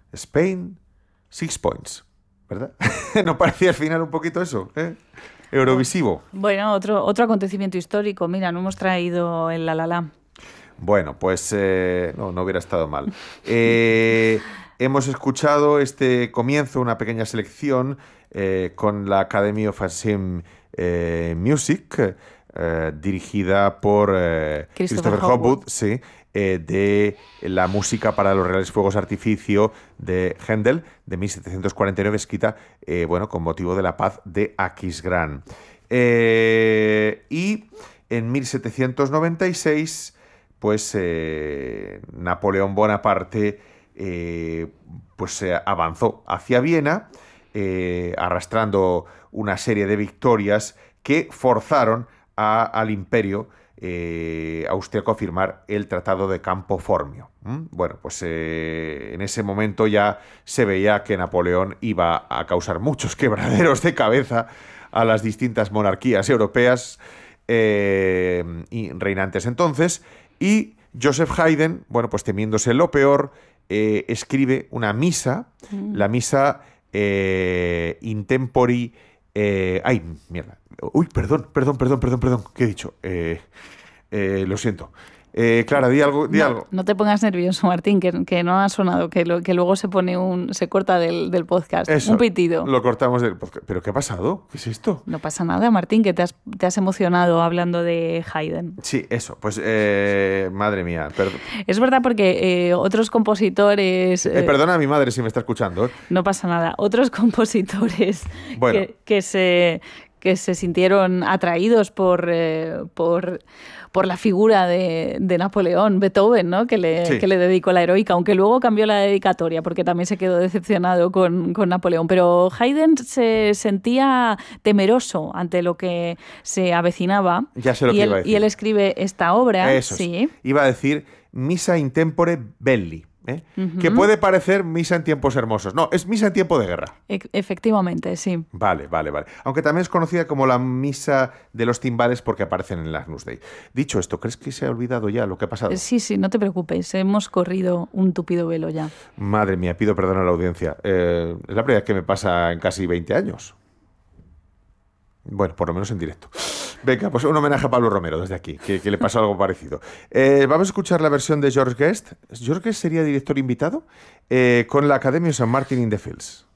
Spain, 6 points, ¿verdad? ¿No parecía al final un poquito eso? Eurovisivo. Bueno, otro acontecimiento histórico. Mira, no hemos traído el La La La. Bueno, pues no hubiera estado mal. Hemos escuchado este comienzo, una pequeña selección con la Academy of Film Music, dirigida por Christopher Hogwood, sí, de la música para los Reales Fuegos Artificio de Händel, de 1749, escrita con motivo de la paz de Aquisgrán. Y en 1796, pues Napoleón Bonaparte avanzó hacia Viena, arrastrando una serie de victorias que forzaron al imperio austríaco a firmar el Tratado de Campo Formio. Bueno, pues en ese momento ya se veía que Napoleón iba a causar muchos quebraderos de cabeza a las distintas monarquías europeas y reinantes entonces, y Joseph Haydn, bueno, pues temiéndose lo peor, escribe una misa, la misa in tempori... ¡Ay, mierda! Uy, perdón, ¿qué he dicho? Lo siento. Clara, di algo. No te pongas nervioso, Martín, que no ha sonado, que luego se corta del podcast. Eso, un pitido. Lo cortamos del podcast. ¿Pero qué ha pasado? ¿Qué es esto? No pasa nada, Martín, que te has emocionado hablando de Haydn. Sí, eso. Pues, madre mía. Es verdad porque otros compositores... perdona a mi madre si me está escuchando. No pasa nada. Otros compositores que se sintieron atraídos por la figura de Napoleón, Beethoven, ¿no? que le dedicó la heroica, aunque luego cambió la dedicatoria porque también se quedó decepcionado con Napoleón. Pero Haydn se sentía temeroso ante lo que se avecinaba. Ya sé lo que iba a decir. Y él escribe esta obra. Eso sí. Iba a decir Misa in tempore belli. Que puede parecer misa en tiempos hermosos. No, es misa en tiempo de guerra. Efectivamente, sí. Vale. Aunque también es conocida como la misa de los timbales porque aparecen en el Agnus Dei. Dicho esto, ¿crees que se ha olvidado ya lo que ha pasado? Sí, no te preocupes. Hemos corrido un tupido velo ya. Madre mía, pido perdón a la audiencia. Es la primera vez que me pasa en casi 20 años. Bueno, por lo menos en directo. Venga, pues un homenaje a Pablo Romero desde aquí, que le pasó algo parecido. Vamos a escuchar la versión de George Guest. George Guest sería director invitado con la Academy of St. Martin in the Fields.